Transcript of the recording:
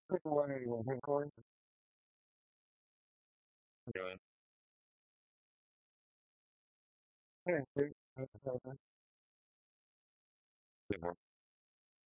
Click the 181. Hey, Corey. Doing. Hey, Steve. Good morning.